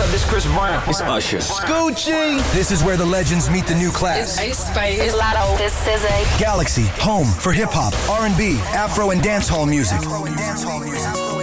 This Chris Brown. It's Usher. Scoochie. This is where the legends meet the new class. It's Ace Spice. It's Lotto. It's SZA. Galaxy, home for hip hop, R&B, Afro and dancehall music.